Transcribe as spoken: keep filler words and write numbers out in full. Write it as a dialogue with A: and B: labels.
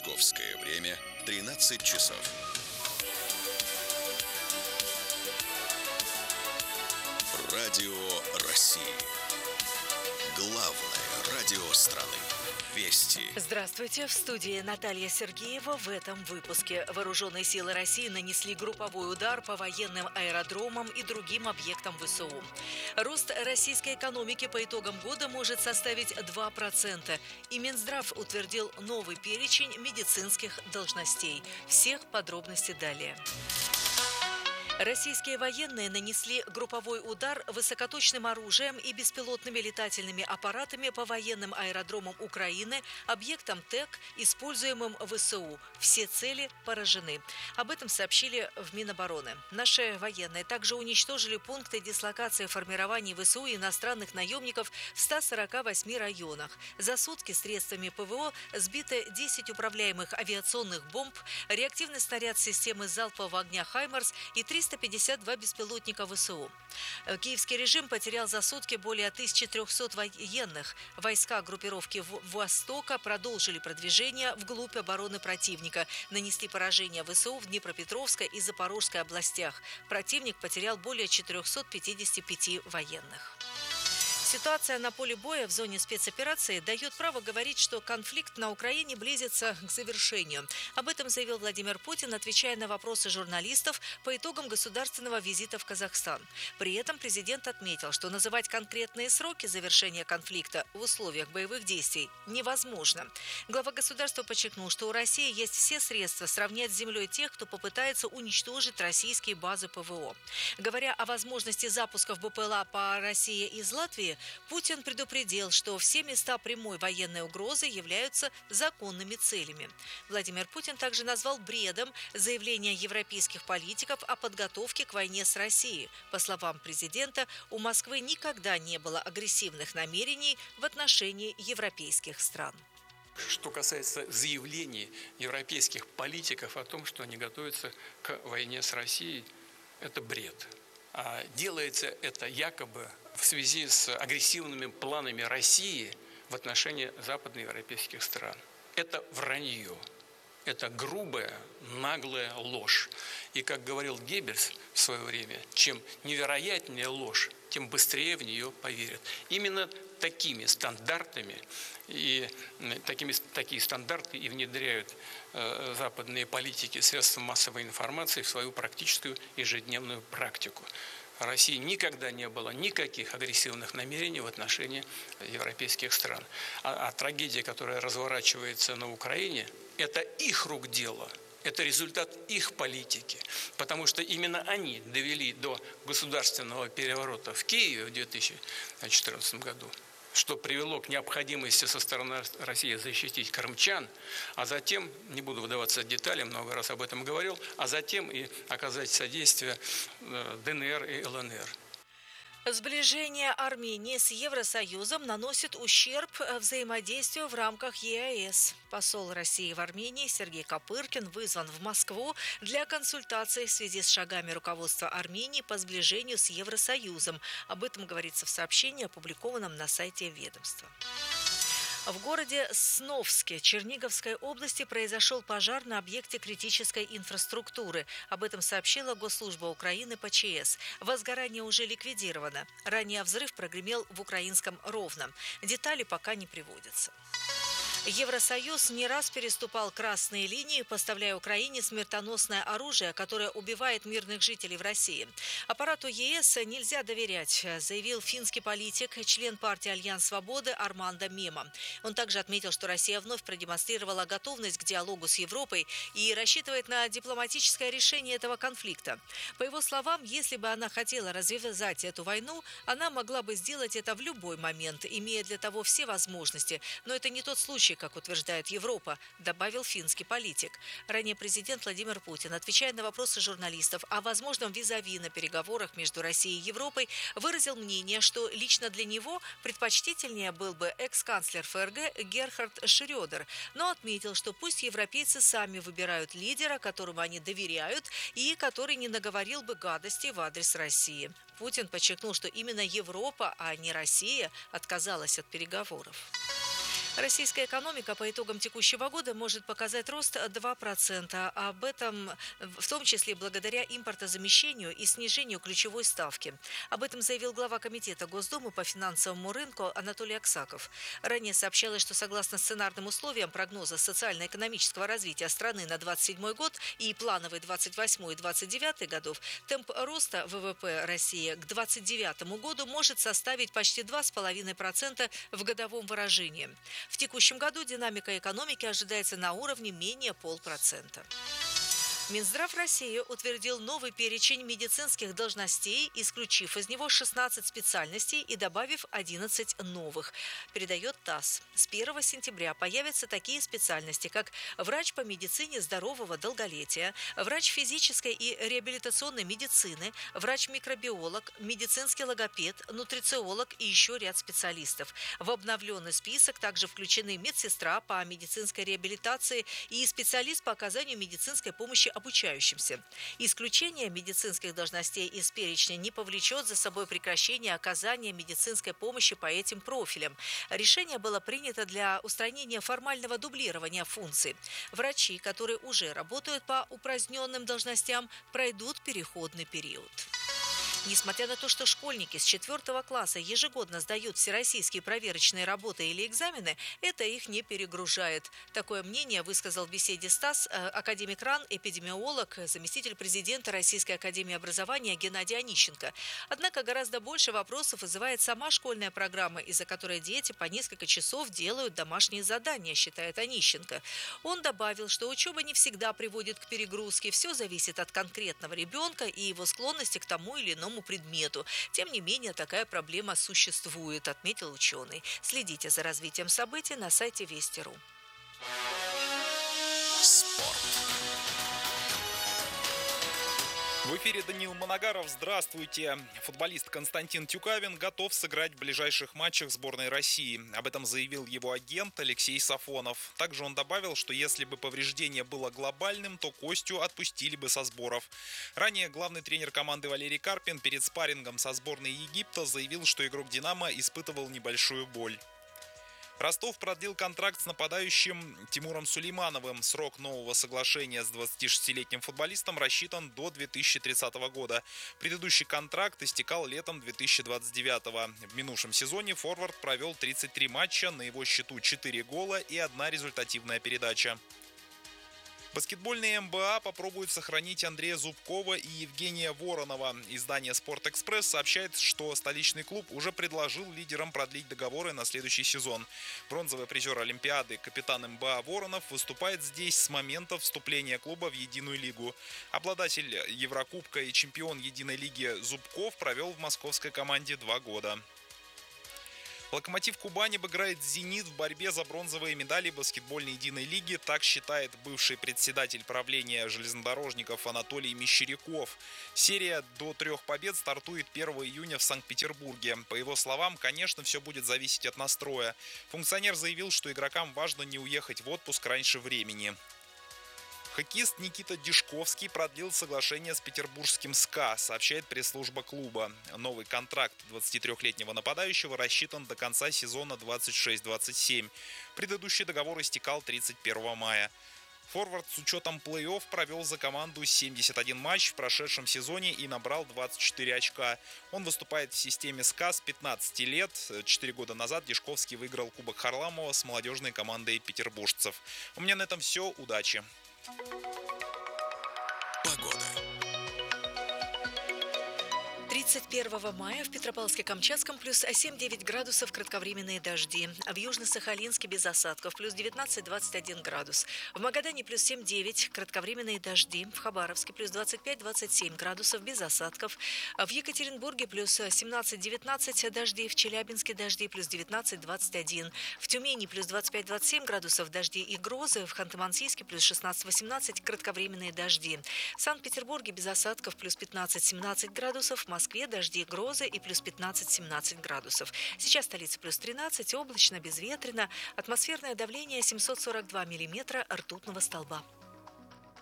A: Московское время тринадцать часов. Радио России. Главное радио страны. Вести.
B: Здравствуйте. В студии Наталья Сергеева. В этом выпуске. Вооруженные силы России нанесли групповой удар по военным аэродромам и другим объектам ВСУ. Рост российской экономики по итогам года может составить два процента. И Минздрав утвердил новый перечень медицинских должностей. Всех подробностей далее. Российские военные нанесли групповой удар высокоточным оружием и беспилотными летательными аппаратами по военным аэродромам Украины, объектам ТЭК, используемым в ВСУ. Все цели поражены. Об этом сообщили в Минобороны. Наши военные также уничтожили пункты дислокации формирований ВСУ и иностранных наемников в ста сорока восьми районах. За сутки средствами ПВО сбито десять управляемых авиационных бомб, реактивный снаряд системы залпового огня «Хаймарс» и триста пятьдесят два беспилотника ВСУ. Киевский режим потерял за сутки более тысячи трёхсот военных. Войска группировки Востока продолжили продвижение вглубь обороны противника. Нанесли поражение ВСУ в Днепропетровской и Запорожской областях. Противник потерял более четырёхсот пятидесяти пяти военных. Ситуация на поле боя в зоне спецоперации дает право говорить, что конфликт на Украине близится к завершению. Об этом заявил Владимир Путин, отвечая на вопросы журналистов по итогам государственного визита в Казахстан. При этом президент отметил, что называть конкретные сроки завершения конфликта в условиях боевых действий невозможно. Глава государства подчеркнул, что у России есть все средства сравнять с землей тех, кто попытается уничтожить российские базы ПВО. Говоря о возможности запусков БПЛА по России из Латвии, Путин предупредил, что все места прямой военной угрозы являются законными целями. Владимир Путин также назвал бредом заявления европейских политиков о подготовке к войне с Россией. По словам президента, у Москвы никогда не было агрессивных намерений в отношении европейских стран.
C: Что касается заявлений европейских политиков о том, что они готовятся к войне с Россией, это бред. А делается это якобы в связи с агрессивными планами России в отношении западноевропейских стран. Это вранье. Это грубая, наглая ложь. И, как говорил Геббельс в свое время, чем невероятнее ложь, тем быстрее в нее поверят. Именно такими стандартами и такими, такие стандарты и внедряют э, западные политики средства массовой информации в свою практическую ежедневную практику. В России никогда не было никаких агрессивных намерений в отношении европейских стран. А, а трагедия, которая разворачивается на Украине, это их рук дело. Это результат их политики, потому что именно они довели до государственного переворота в Киеве в две тысячи четырнадцатом году, что привело к необходимости со стороны России защитить крымчан, а затем, не буду вдаваться в детали, много раз об этом говорил, а затем и оказать содействие ДНР и ЛНР.
B: Сближение Армении с Евросоюзом наносит ущерб взаимодействию в рамках ЕАЭС. Посол России в Армении Сергей Копыркин вызван в Москву для консультаций в связи с шагами руководства Армении по сближению с Евросоюзом. Об этом говорится в сообщении, опубликованном на сайте ведомства. В городе Сновске Черниговской области произошел пожар на объекте критической инфраструктуры. Об этом сообщила Госслужба Украины по ЧС. Возгорание уже ликвидировано. Ранее взрыв прогремел в украинском Ровно. Детали пока не приводятся. Евросоюз не раз переступал красные линии, поставляя Украине смертоносное оружие, которое убивает мирных жителей в России. Аппарату ЕС нельзя доверять, заявил финский политик, член партии «Альянс Свободы» Армандо Мема. Он также отметил, что Россия вновь продемонстрировала готовность к диалогу с Европой и рассчитывает на дипломатическое решение этого конфликта. По его словам, если бы она хотела развязать эту войну, она могла бы сделать это в любой момент, имея для того все возможности. Но это не тот случай, как утверждает Европа, добавил финский политик. Ранее президент Владимир Путин, отвечая на вопросы журналистов о возможном визави на переговорах между Россией и Европой, выразил мнение, что лично для него предпочтительнее был бы экс-канцлер ФРГ Герхард Шрёдер, но отметил, что пусть европейцы сами выбирают лидера, которому они доверяют и который не наговорил бы гадости в адрес России. Путин подчеркнул, что именно Европа, а не Россия, отказалась от переговоров. Российская экономика по итогам текущего года может показать рост два процента. Об этом в том числе благодаря импортозамещению и снижению ключевой ставки. Об этом заявил глава Комитета Госдумы по финансовому рынку Анатолий Аксаков. Ранее сообщалось, что согласно сценарным условиям прогноза социально-экономического развития страны на двадцать седьмой год и плановый двадцать восьмой и двадцать девятый годов, темп роста ВВП России к двадцать девятому году может составить почти два с половиной процента в годовом выражении. В текущем году динамика экономики ожидается на уровне менее полпроцента. Минздрав России утвердил новый перечень медицинских должностей, исключив из него шестнадцать специальностей и добавив одиннадцать новых. Передает ТАСС. С первого сентября появятся такие специальности, как врач по медицине здорового долголетия, врач физической и реабилитационной медицины, врач-микробиолог, медицинский логопед, нутрициолог и еще ряд специалистов. В обновленный список также включены медсестра по медицинской реабилитации и специалист по оказанию медицинской помощи обучающимся. Исключение медицинских должностей из перечня не повлечет за собой прекращение оказания медицинской помощи по этим профилям. Решение было принято для устранения формального дублирования функций. Врачи, которые уже работают по упраздненным должностям, пройдут переходный период. Несмотря на то, что школьники с четвертого класса ежегодно сдают всероссийские проверочные работы или экзамены, это их не перегружает. Такое мнение высказал в беседе с ТАСС академик РАН, эпидемиолог, заместитель президента Российской академии образования Геннадий Онищенко. Однако гораздо больше вопросов вызывает сама школьная программа, из-за которой дети по несколько часов делают домашние задания, считает Онищенко. Он добавил, что учеба не всегда приводит к перегрузке, все зависит от конкретного ребенка и его склонности к тому или иному предмету. Тем не менее, такая проблема существует, отметил ученый. Следите за развитием событий на сайте Вести точка ру.
A: Спорт.
D: В эфире Даниил Манагаров. Здравствуйте. Футболист Константин Тюкавин готов сыграть в ближайших матчах сборной России. Об этом заявил его агент Алексей Сафонов. Также он добавил, что если бы повреждение было глобальным, то Костю отпустили бы со сборов. Ранее главный тренер команды Валерий Карпин перед спаррингом со сборной Египта заявил, что игрок «Динамо» испытывал небольшую боль. Ростов продлил контракт с нападающим Тимуром Сулеймановым. Срок нового соглашения с двадцатишестилетним футболистом рассчитан до две тысячи тридцатого года. Предыдущий контракт истекал летом две тысячи двадцать девятого. В минувшем сезоне форвард провел тридцать три матча, на его счету четыре гола и одна результативная передача. Баскетбольные эн бэ а попробуют сохранить Андрея Зубкова и Евгения Воронова. Издание «Спортэкспресс» сообщает, что столичный клуб уже предложил лидерам продлить договоры на следующий сезон. Бронзовый призер Олимпиады, капитан эн бэ а Воронов, выступает здесь с момента вступления клуба в единую лигу. Обладатель Еврокубка и чемпион единой лиги Зубков провел в московской команде два года. «Локомотив Кубань» обыграет «Зенит» в борьбе за бронзовые медали баскетбольной единой лиги, так считает бывший председатель правления железнодорожников Анатолий Мещеряков. Серия до трех побед стартует первого июня в Санкт-Петербурге. По его словам, конечно, все будет зависеть от настроя. Функционер заявил, что игрокам важно не уехать в отпуск раньше времени. Хоккеист Никита Дишковский продлил соглашение с петербургским СКА, сообщает пресс-служба клуба. Новый контракт двадцатитрёхлетнего нападающего рассчитан до конца сезона двадцать шесть двадцать семь. Предыдущий договор истекал тридцать первого мая. Форвард с учетом плей-офф провел за команду семьдесят один матч в прошедшем сезоне и набрал двадцать четыре очка. Он выступает в системе СКА с пятнадцати лет. Четыре года назад Дишковский выиграл Кубок Харламова с молодежной командой петербуржцев. У меня на этом все. Удачи!
A: Погода.
B: тридцать первого мая в Петропавловске-Камчатском плюс семь-девять градусов, кратковременные дожди. В Южно-Сахалинске без осадков плюс девятнадцать-двадцать один градус. В Магадане плюс семь-девять, кратковременные дожди. В Хабаровске плюс двадцать пять-двадцать семь градусов без осадков. В Екатеринбурге плюс семнадцать-девятнадцать дожди. В Челябинске дожди плюс девятнадцать-двадцать один. В Тюмени плюс двадцать пять-двадцать семь градусов дожди и грозы. В Ханты-Мансийске плюс шестнадцать-восемнадцать кратковременные дожди. В Санкт-Петербурге без осадков плюс пятнадцать-семнадцать градусов. В Москве дожди, грозы и плюс пятнадцать-семнадцать градусов. Сейчас столица плюс тринадцать, облачно, безветренно. Атмосферное давление семьсот сорок два миллиметра ртутного столба.